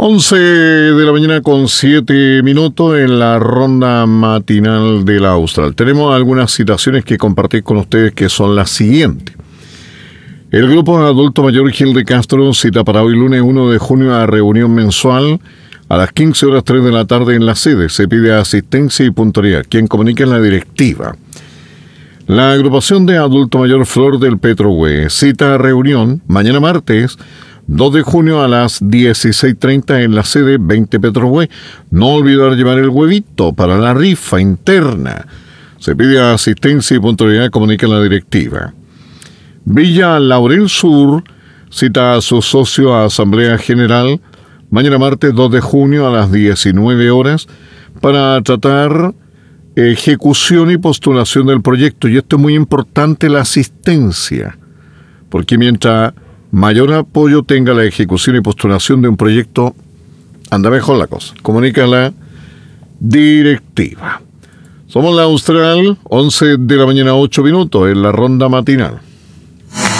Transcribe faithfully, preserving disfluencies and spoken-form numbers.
once de la mañana con siete minutos en la ronda matinal de la Austral. Tenemos algunas citaciones que compartir con ustedes que son las siguientes. El Grupo Adulto Mayor Gil de Castro cita para hoy lunes uno de junio a reunión mensual a las quince horas tres de la tarde en la sede. Se pide asistencia y puntualidad. Quien comunica es la directiva. La agrupación de Adulto Mayor Flor del Petrohue cita a reunión mañana martes dos de junio a las dieciséis treinta en la sede veinte Petrohue. No olvidar llevar el huevito para la rifa interna. Se pide asistencia y puntualidad, comunica la directiva. Villa Laurel Sur cita a su socio a Asamblea General mañana martes dos de junio a las diecinueve horas para tratar ejecución y postulación del proyecto. Y esto es muy importante, la asistencia, porque mientras mayor apoyo tenga la ejecución y postulación de un proyecto, anda mejor la cosa. Comunica la directiva. Somos la Austral, once de la mañana, ocho minutos, en la ronda matinal.